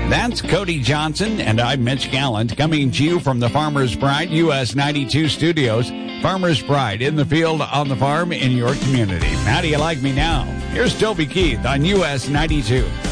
That's Cody Johnson, and I'm Mitch Gallant, coming to you from the Farmer's Pride US 92 studios. Farmer's Pride, in the field, on the farm, in your community. How do you like me now? Here's Toby Keith on US 92.